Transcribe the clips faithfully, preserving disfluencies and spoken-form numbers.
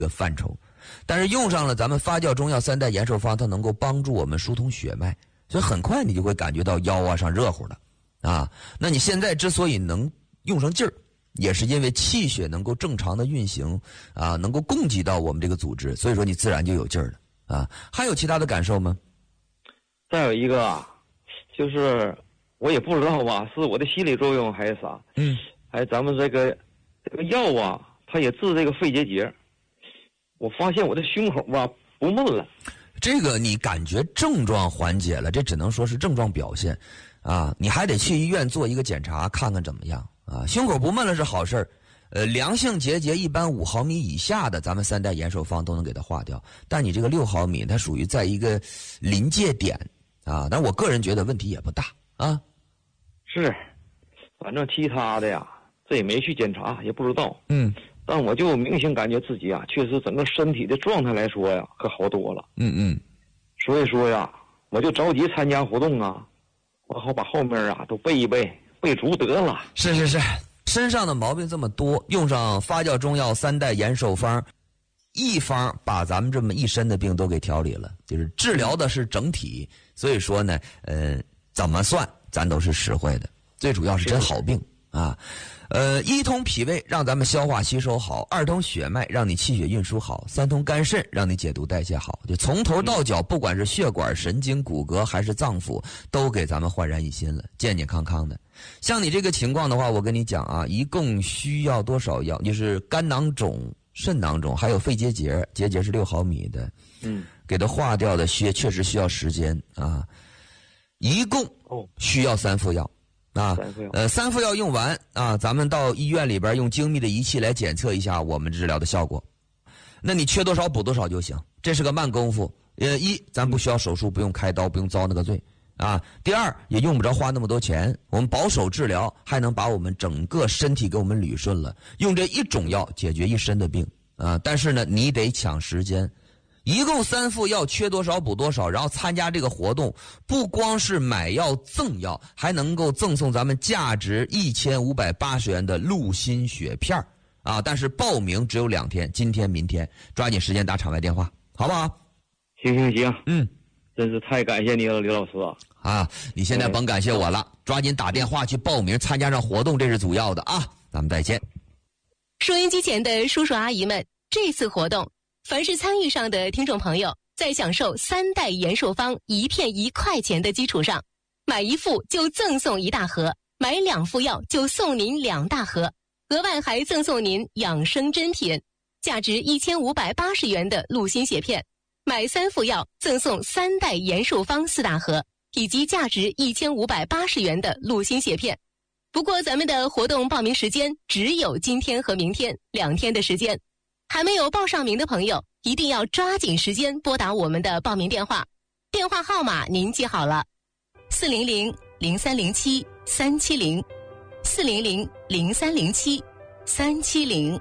个范畴。但是用上了咱们发酵中药三代延寿方，它能够帮助我们疏通血脉，所以很快你就会感觉到腰啊上热乎了啊。那你现在之所以能用上劲儿，也是因为气血能够正常的运行啊，能够供给到我们这个组织，所以说你自然就有劲儿了啊。还有其他的感受吗？ 再有一个啊，就是我也不知道吧，是我的心理作用还是啥？ 嗯， 哎，咱们这个这个药啊，它也治这个肺结节。我发现我的胸口吧不闷了。 这个你感觉症状缓解了，这只能说是症状表现啊，你还得去医院做一个检查，看看怎么样啊。胸口不闷了是好事儿，呃，良性结节一般五毫米以下的，咱们三代延寿方都能给它化掉。但你这个六毫米，它属于在一个临界点啊，但我个人觉得问题也不大啊。 是，反正其他的呀，这也没去检查，也不知道。 嗯。 但我就明显感觉自己啊，确实整个身体的状态来说呀，可好多了。 嗯嗯。 所以说呀，我就着急参加活动啊，我好把后面啊都背一背，背足得了。 是是是，身上的毛病这么多，用上发酵中药三代延寿方，一方把咱们这么一身的病都给调理了，就是治疗的是整体。所以说呢，呃，怎么算咱都是实惠的，最主要是真好病啊。呃，一通脾胃让咱们消化吸收好，二通血脉让你气血运输好，三通肝肾让你解毒代谢好，就从头到脚，不管是血管、神经、骨骼还是脏腑，都给咱们焕然一新了，健健康康的。像你这个情况的话，我跟你讲啊，一共需要多少药？就是肝囊肿、肾囊肿，还有肺结节，结节是六毫米的， 嗯， 给它化掉的需确实需要时间啊，一共需要三副药。啊，呃，三副药用完啊，咱们到医院里边用精密的仪器来检测一下我们治疗的效果。那你缺多少补多少就行，这是个慢功夫。呃，一，咱不需要手术，不用开刀，不用遭那个罪啊。第二，也用不着花那么多钱，我们保守治疗，还能把我们整个身体给我们捋顺了。用这一种药解决一身的病啊，但是呢，你得抢时间。一共三副药，缺多少补多少，然后参加这个活动，不光是买药赠药，还能够赠送咱们价值一千五百八十元的鹿心血片啊！但是报名只有两天，今天、明天，抓紧时间打场外电话，好不好？ 行行行， 嗯， 真是太感谢你了，刘老师啊！ 啊，你现在甭感谢我了，抓紧打电话去报名，参加上活动，这是主要的啊！咱们再见。 收音机前的叔叔阿姨们，这次活动。凡是参与上的听众朋友，在享受三代延寿方一片一块钱的基础上，买一副就赠送一大盒，买两副药就送您两大盒，额外还赠送您养生珍品，价值一千五百八十元的鹿心血片，买三副药赠送三代延寿方四大盒，以及价值一千五百八十元的鹿心血片。不过咱们的活动报名时间只有今天和明天两天的时间。还没有报上名的朋友，一定要抓紧时间拨打我们的报名电话，电话号码您记好了：四零零零三零七三七零，四零零零三零七三七零。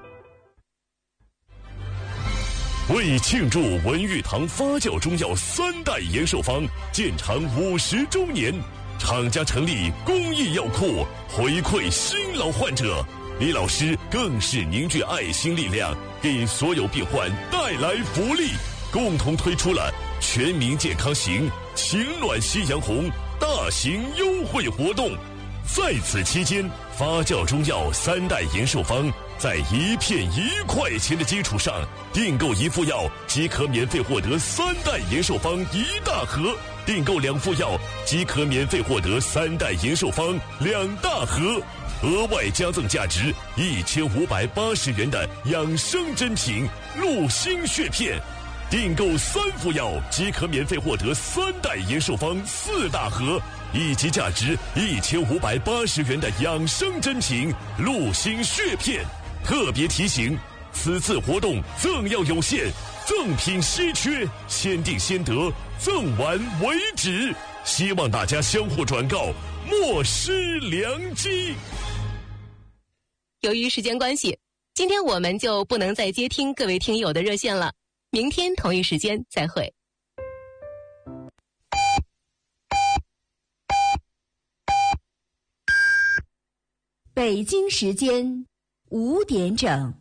为庆祝文玉堂发酵中药三代延寿方建厂五十周年，厂家成立公益药库，回馈新老患者。李老师更是凝聚爱心力量，给所有病患带来福利，共同推出了全民健康行情暖夕阳红大型优惠活动。在此期间，发酵中药三代延寿方在一片一块钱的基础上，订购一副药即可免费获得三代延寿方一大盒，订购两副药即可免费获得三代延寿方两大盒，额外加赠价值一千五百八十元的养生珍品鹿心血片，订购三副药即可免费获得三代延寿方四大盒，以及价值一千五百八十元的养生珍品鹿心血片。特别提醒，此次活动赠药有限，赠品稀缺，先订先得，赠完为止，希望大家相互转告，莫失良机。 由于时间关系，今天我们就不能再接听各位听友的热线了，明天同一时间再会。 北京时间五点整。